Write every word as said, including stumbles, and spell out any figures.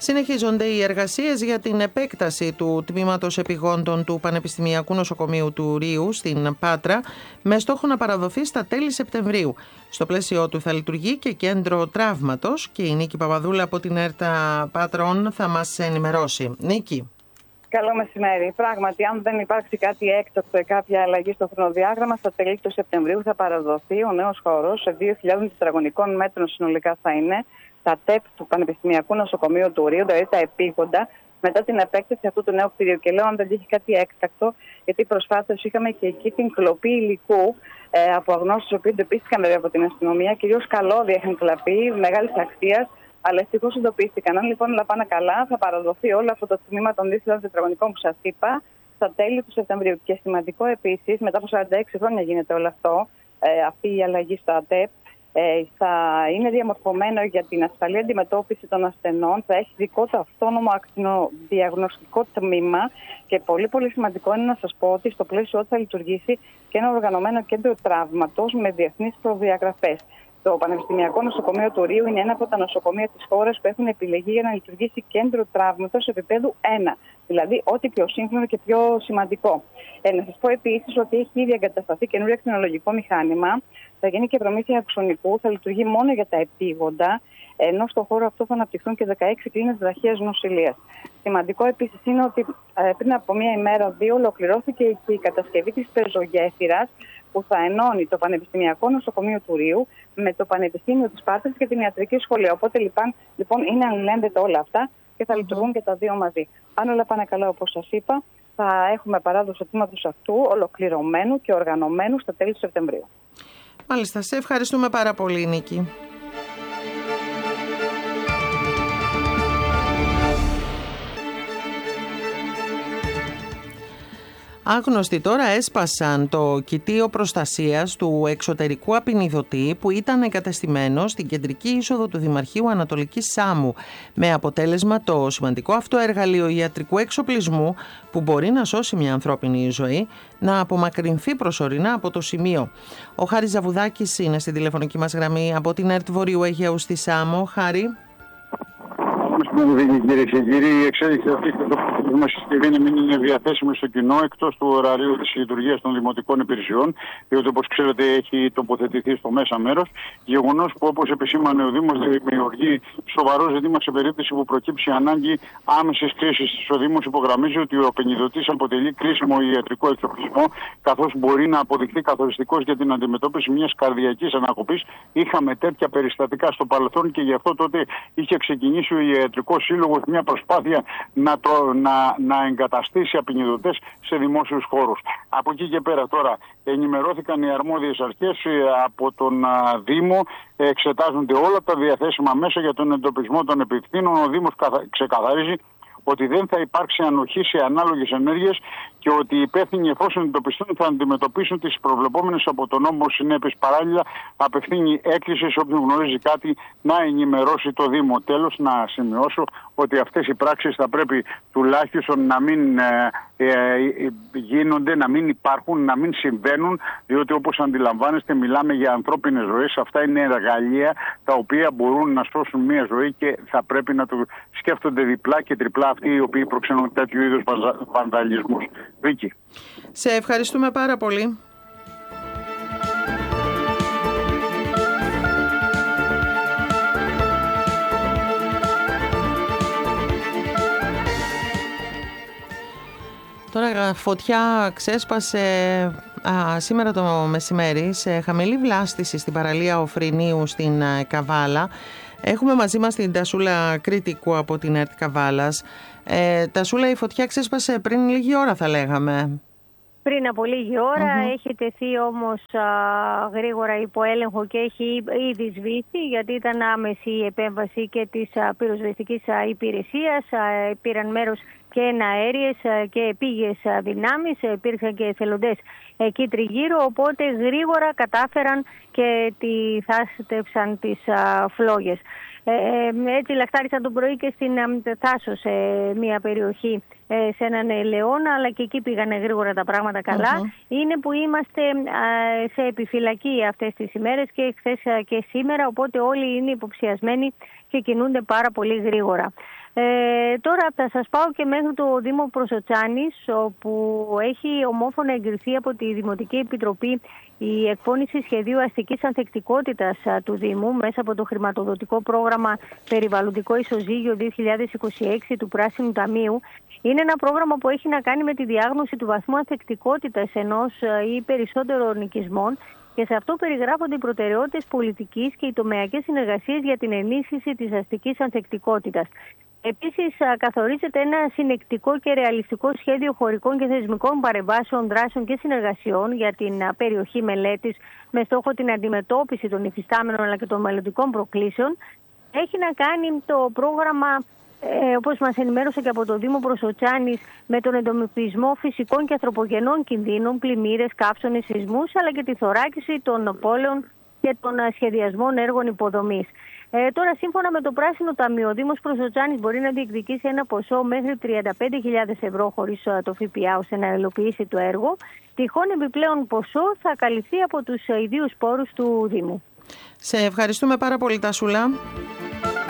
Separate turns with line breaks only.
Συνεχίζονται οι εργασίες για την επέκταση του Τμήματος Επιγόντων του Πανεπιστημιακού Νοσοκομείου του Ρείου στην Πάτρα, με στόχο να παραδοθεί στα τέλη Σεπτεμβρίου. Στο πλαίσιο του θα λειτουργεί και κέντρο τραύματος και η Νίκη Παπαδούλα από την ΕΡΤΑ Πάτρων θα μας ενημερώσει. Νίκη.
Καλό μεσημέρι. Πράγματι, αν δεν υπάρξει κάτι έκτακτο ή κάποια αλλαγή στο χρονοδιάγραμμα, στα τέλη του Σεπτεμβρίου θα παραδοθεί ο νέος χώρος σε δύο χιλιάδες τετραγωνικών μέτρων συνολικά θα είναι τα ΤΕΠ του Πανεπιστημιακού Νοσοκομείου του Ρείου, δηλαδή τα επίγοντα, μετά την επέκταση αυτού του νέου κτηρίου. Και λέω αν δεν είχε κάτι έκτακτο, γιατί προσφάτως είχαμε και εκεί την κλοπή υλικού ε, από αγνώστους, οι οποίοι εντοπίστηκαν βέβαια από την αστυνομία, κυρίως καλώδια είχαν κλαπεί, μεγάλης αξίας. Αλλά ευτυχώς εντοπίστηκαν. Αν λοιπόν όλα πάνε καλά, θα παραδοθεί όλο αυτό το τμήμα των δύο χιλιάδες τετραγωνικών που σας είπα στα τέλη του Σεπτεμβρίου. Και σημαντικό επίσης, μετά από σαράντα έξι χρόνια γίνεται όλο αυτό, ε, αυτή η αλλαγή στο ΑΤΕΠ, ε, θα είναι διαμορφωμένο για την ασφαλή αντιμετώπιση των ασθενών, θα έχει δικό του αυτόνομο ακτινοδιαγνωστικό τμήμα. Και πολύ πολύ σημαντικό είναι να σας πω ότι στο πλαίσιο ότι θα λειτουργήσει και ένα οργανωμένο κέντρο τραύματος με διεθνείς προδιαγραφές. Το Πανεπιστημιακό Νοσοκομείο του Ρείου είναι ένα από τα νοσοκομεία της χώρας που έχουν επιλεγεί για να λειτουργήσει κέντρο τραύματος επίπεδου ένα. Δηλαδή, ό,τι πιο σύγχρονο και πιο σημαντικό. Ε, να σας πω επίσης ότι έχει ήδη εγκατασταθεί καινούριο ακτινολογικό μηχάνημα. Θα γίνει και προμήθεια αξονικού, θα λειτουργεί μόνο για τα επίγοντα, ενώ στον χώρο αυτό θα αναπτυχθούν και δεκαέξι κλίνες βραχίας νοσηλείας. Σημαντικό επίσης είναι ότι ε, πριν από μία ημέρα, δύο, ολοκληρώθηκε και η κατασκευή της πεζογέφυρας, που θα ενώνει το Πανεπιστημιακό Νοσοκομείο του Ρείου με το Πανεπιστήμιο της Πάτρας και την Ιατρική Σχολεία. Οπότε λοιπόν, λοιπόν είναι αλληλένδετα όλα αυτά και θα λειτουργούν και τα δύο μαζί. Αν όλα πάνε καλά, όπως σας είπα, θα έχουμε παράδοση του τμήματος αυτού ολοκληρωμένου και οργανωμένου στα τέλη του Σεπτεμβρίου.
Μάλιστα, σε ευχαριστούμε πάρα πολύ, Νίκη. Άγνωστοι τώρα έσπασαν το κοιτίο προστασίας του εξωτερικού απεινιδωτή που ήταν εγκατεστημένο στην κεντρική είσοδο του Δημαρχείου Ανατολικής Σάμου, με αποτέλεσμα το σημαντικό αυτό εργαλείο ιατρικού εξοπλισμού που μπορεί να σώσει μια ανθρώπινη ζωή να απομακρυνθεί προσωρινά από το σημείο. Ο Χάρης Ζαβουδάκης είναι στην τηλεφωνική μας γραμμή από την ΕΡΤ Βορείου Αιγαίου στη Σάμο. Χάρη.
Κυρίε και κύριοι, η εξέλιξη αυτή και το μα συσκευή να μην είναι διαθέσιμη στο κοινό εκτός του ωραρίου της λειτουργίας των δημοτικών υπηρεσιών, διότι όπως ξέρετε έχει τοποθετηθεί στο μέσα μέρος. Γεγονός που, όπως επισήμανε ο Δήμος, δημιουργεί σοβαρό ζήτημα σε περίπτωση που προκύψει ανάγκη άμεσης κρίσης. Ο Δήμος υπογραμμίζει ότι ο απεινιδωτής αποτελεί κρίσιμο ιατρικό εξοπλισμό, καθώς μπορεί να αποδειχθεί καθοριστικός για την αντιμετώπιση μιας καρδιακής ανακοπής. Είχαμε τέτοια περιστατικά στο παρελθόν και γι' αυτό τότε είχε ξεκινήσει ο Ιατρικός Σύλλογος μια προσπάθεια να, το, να, να εγκαταστήσει απεινιδωτές σε δημόσιους χώρους. Από εκεί και πέρα τώρα ενημερώθηκαν οι αρμόδιες αρχές από τον α, Δήμο, εξετάζονται όλα τα διαθέσιμα μέσα για τον εντοπισμό των επιθύνων. Ο Δήμος ξεκαθαρίζει ότι δεν θα υπάρξει ανοχή σε ανάλογες ενέργειες και ότι οι υπεύθυνοι, εφόσον εντοπιστούν, θα αντιμετωπίσουν τις προβλεπόμενες από τον νόμο συνέπειες. Παράλληλα, απευθύνει έκκληση σε όποιον γνωρίζει κάτι να ενημερώσει το Δήμο. Τέλος, να σημειώσω ότι αυτές οι πράξεις θα πρέπει τουλάχιστον να μην ε, ε, γίνονται, να μην υπάρχουν, να μην συμβαίνουν, διότι όπως αντιλαμβάνεστε μιλάμε για ανθρώπινες ζωές. Αυτά είναι εργαλεία τα οποία μπορούν να σώσουν μια ζωή και θα πρέπει να το σκέφτονται διπλά και τριπλά αυτοί οι οποίοι προξενούν τέτοιου είδους βανδαλισμούς. Βίκη.
Σε ευχαριστούμε πάρα πολύ. Τώρα φωτιά ξέσπασε α, σήμερα το μεσημέρι σε χαμηλή βλάστηση στην παραλία Οφρινίου στην α, Καβάλα. Έχουμε μαζί μας την Τασούλα Κρήτικου από την ΕΡΤ Καβάλας. Ε, Τασούλα, η φωτιά ξέσπασε πριν λίγη ώρα, θα λέγαμε.
Πριν από λίγη ώρα,
Mm-hmm.
έχει τεθεί όμως α, γρήγορα υπό έλεγχο και έχει ήδη σβήσει, γιατί ήταν άμεση η επέμβαση και της α, πυροσβεστικής α, υπηρεσίας. Α, πήραν μέρος και εναέριες και επίγειες δυνάμεις, υπήρχαν και εθελοντές εκεί τριγύρω, οπότε γρήγορα κατάφεραν και τη θάστευσαν τις α, φλόγες. Ε, έτσι λαχτάρισαν το πρωί και στην Θάσο, σε μια περιοχή σε έναν ελαιόνα, αλλά και εκεί πήγανε γρήγορα τα πράγματα καλά. Mm-hmm. Είναι που είμαστε σε επιφυλακή αυτές τις ημέρες και χθες και σήμερα, οπότε όλοι είναι υποψιασμένοι και κινούνται πάρα πολύ γρήγορα. Ε, τώρα θα σας πάω και μέχρι το Δήμο Προσοτσάνης, όπου έχει ομόφωνα εγκριθεί από τη Δημοτική Επιτροπή η εκπόνηση σχεδίου αστικής ανθεκτικότητας του Δήμου μέσα από το χρηματοδοτικό πρόγραμμα Περιβαλλοντικό Ισοζύγιο δύο χιλιάδες είκοσι έξι του Πράσινου Ταμείου. Είναι ένα πρόγραμμα που έχει να κάνει με τη διάγνωση του βαθμού ανθεκτικότητας ενός ή περισσότερων οικισμών, και σε αυτό περιγράφονται οι προτεραιότητες πολιτικής και οι τομεακές συνεργασίες για την ενίσχυση της αστικής ανθεκτικότητας. Επίσης, καθορίζεται ένα συνεκτικό και ρεαλιστικό σχέδιο χωρικών και θεσμικών παρεμβάσεων, δράσεων και συνεργασιών για την περιοχή μελέτης, με στόχο την αντιμετώπιση των υφιστάμενων αλλά και των μελλοντικών προκλήσεων. Έχει να κάνει το πρόγραμμα, ε, όπως μας ενημέρωσε και από το Δήμο Προσοτσάνης, με τον εντοπισμό φυσικών και ανθρωπογενών κινδύνων, πλημμύρες, καύσονες, σεισμούς, αλλά και τη θωράκιση των πόλεων και των σχεδιασμών έργων υποδομής. Ε, τώρα, σύμφωνα με το Πράσινο Ταμείο, ο Δήμος Προσοτσάνης μπορεί να διεκδικήσει ένα ποσό μέχρι τριάντα πέντε χιλιάδες ευρώ χωρίς το ΦΠΑ, ώστε να υλοποιήσει το έργο. Τυχόν επιπλέον ποσό θα καλυφθεί από τους ιδίους πόρους του Δήμου.
Σε ευχαριστούμε πάρα πολύ, Τασούλα.